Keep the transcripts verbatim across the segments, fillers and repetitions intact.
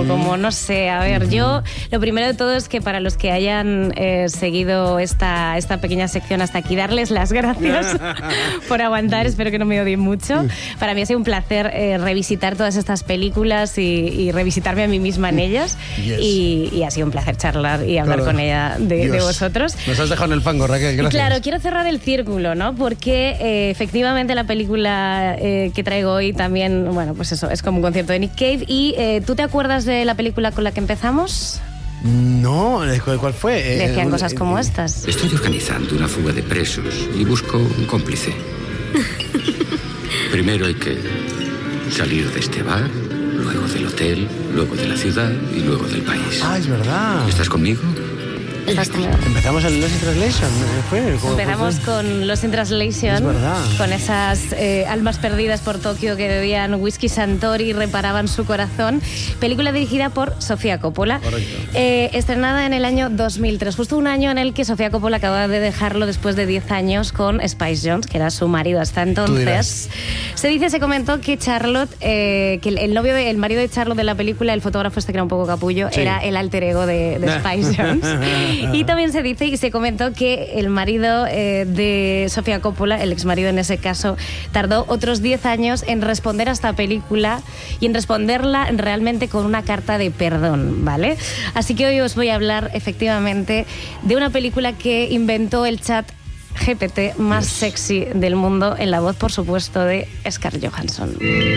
como, como no sé, a ver, yo lo primero de todo es que para los que hayan eh, seguido esta, esta pequeña sección hasta aquí, darles las gracias por aguantar, espero que no me odien mucho. Para mí ha sido un placer eh, revisitar todas estas películas y, y revisitarme a mí misma en ellas. Yes. Y, y ha sido un placer charlar y hablar claro. con ella de, de vosotros. Nos has dejado en el fango, Raquel, gracias. Claro, quiero cerrar el círculo, ¿no? Porque eh, efectivamente la película eh, que traigo hoy también, bueno, pues eso, es como un concierto de Nick Cave. ¿Y eh, tú te acuerdas de la película con la que empezamos? No, ¿cuál fue? Decían eh, cosas eh, como estas. Estoy organizando una fuga de presos y busco un cómplice. Primero hay que salir de este bar, luego del hotel, luego de la ciudad y luego del país. Ah, es verdad. ¿Estás conmigo? Empezamos en Lost in Translation, ¿fue? Empezamos fue? con Lost in Translation, es verdad. Con esas eh, almas perdidas por Tokio que bebían whisky Santori y reparaban su corazón. Película dirigida por Sofía Coppola, eh, estrenada en el año dos mil tres, justo un año en el que Sofía Coppola acababa de dejarlo después de diez años con Spice Jones, que era su marido hasta entonces. Se dice, se comentó que Charlotte, eh, que el, el novio, de, el marido de Charlotte de la película, el fotógrafo este que era un poco capullo, sí. era el alter ego de, de Spice Jones. Y también se dice y se comentó que el marido eh, de Sofía Coppola, el exmarido en ese caso, tardó otros diez años en responder a esta película y en responderla realmente con una carta de perdón, ¿vale? Así que hoy os voy a hablar efectivamente de una película que inventó el chat G P T más yes. sexy del mundo, en la voz, por supuesto, de Scarlett Johansson.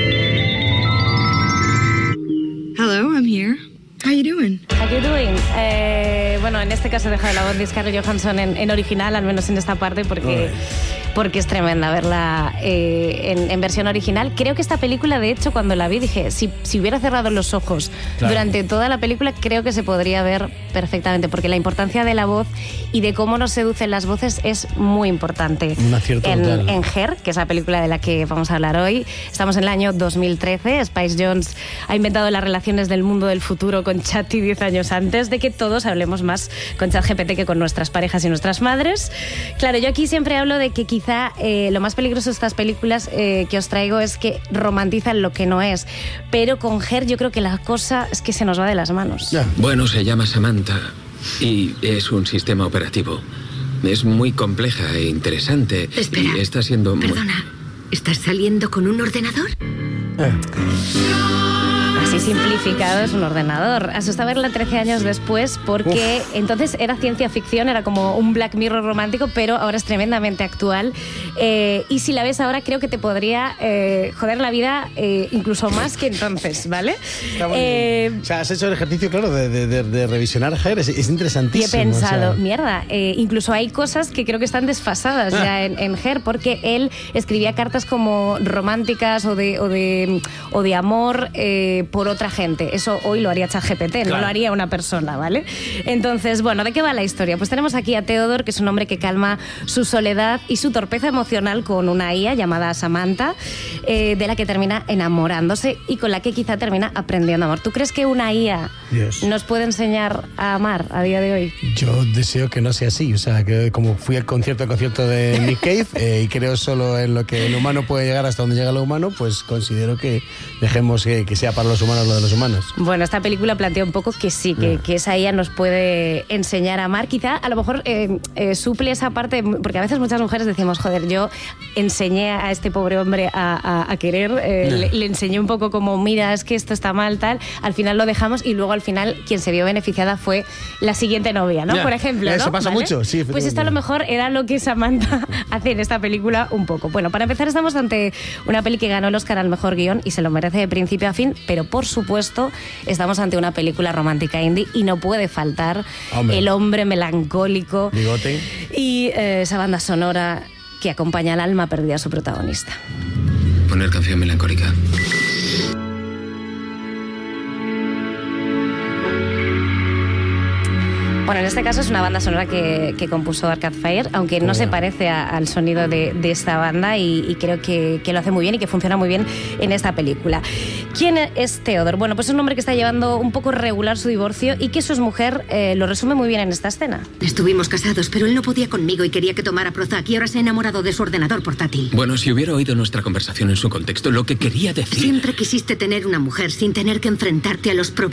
Hello, I'm here. How you doing? How you doing? Eh, bueno, en este caso he dejado la voz de Scarlett Johansson en, en original, al menos en esta parte, porque, porque es tremenda verla eh, en, en versión original. Creo que esta película, de hecho, cuando la vi, dije, si, si hubiera cerrado los ojos claro. durante toda la película, creo que se podría ver perfectamente, porque la importancia de la voz y de cómo nos seducen las voces es muy importante. Un acierto en, total. en Her, que es la película de la que vamos a hablar hoy, estamos en el año dos mil trece. Spice Jones ha inventado las relaciones del mundo del futuro con Chatty diez años antes de que todos hablemos más con ChatGPT que con nuestras parejas y nuestras madres. Claro, yo aquí siempre hablo de que quizá eh, lo más peligroso de estas películas eh, que os traigo es que romantizan lo que no es, pero con Her yo creo que la cosa es que se nos va de las manos. Yeah. Bueno, se llama Samantha y es un sistema operativo. Es muy compleja e interesante. Espera, y está siendo muy... Perdona, ¿estás saliendo con un ordenador? Eh. Así simplificado es un ordenador. Asusta verla trece años después porque Uf. entonces era ciencia ficción, era como un Black Mirror romántico, pero ahora es tremendamente actual. Eh, y si la ves ahora creo que te podría eh, joder la vida eh, incluso más que entonces, ¿vale? Está muy eh, bien. O sea, has hecho el ejercicio, claro, de, de, de, de revisionar Her, es, es interesantísimo. Y he pensado, o sea... mierda, eh, incluso hay cosas que creo que están desfasadas ah. ya en, en Her, porque él escribía cartas como románticas o de, o de, o de amor eh, por otra gente. Eso hoy lo haría ChatGPT, claro. no lo haría una persona, ¿vale? Entonces, bueno, ¿de qué va la historia? Pues tenemos aquí a Theodore, que es un hombre que calma su soledad y su torpeza emocional con una I A llamada Samantha, eh, de la que termina enamorándose y con la que quizá termina aprendiendo amor. ¿Tú crees que una I A yes. nos puede enseñar a amar a día de hoy? Yo deseo que no sea así. O sea, que como fui al concierto, al concierto de Nick Cave eh, y creo solo en lo que el humano puede llegar hasta donde llega lo humano, pues considero que dejemos que, que sea para los humanos lo de los humanos. Bueno, esta película plantea un poco que sí, que, que esa I A nos puede enseñar a amar. Quizá a lo mejor eh, eh, suple esa parte, porque a veces muchas mujeres decimos, joder, yo enseñé a este pobre hombre a, a, a querer, eh, no. le, le enseñé un poco como, mira, es que esto está mal, tal, al final lo dejamos y luego al final quien se vio beneficiada fue la siguiente novia, ¿no? Ya, por ejemplo, ya, ¿no? Eso pasa ¿Vale? mucho, sí. Pues esto a lo mejor era lo que Samantha hace en esta película un poco. Bueno, para empezar estamos ante una peli que ganó el Oscar al mejor guión y se lo merece de principio a fin, pero por supuesto estamos ante una película romántica indie y no puede faltar hombre. el hombre melancólico Bigote. y eh, esa banda sonora que acompaña al alma perdida a su protagonista. Poner canción melancólica. Bueno, en este caso es una banda sonora que, que compuso Arcade Fire, aunque no oh, se parece a, al sonido de, de esta banda y, y creo que, que lo hace muy bien y que funciona muy bien en esta película. ¿Quién es Theodore? Bueno, pues es un hombre que está llevando un poco regular su divorcio y que su exmujer eh, lo resume muy bien en esta escena. Estuvimos casados, pero él no podía conmigo y quería que tomara Prozac y ahora se ha enamorado de su ordenador portátil. Bueno, si hubiera oído nuestra conversación en su contexto, lo que quería decir... Siempre quisiste tener una mujer sin tener que enfrentarte a los problemas.